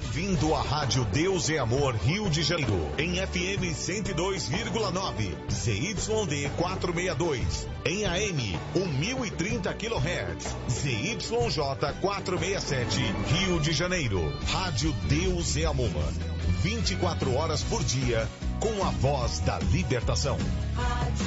Bem-vindo à Rádio Deus é Amor Rio de Janeiro, em FM 102,9, ZYD 462, em AM 1030 kHz, ZYJ 467, Rio de Janeiro. Rádio Deus é Amor, 24 horas por dia, com a voz da libertação.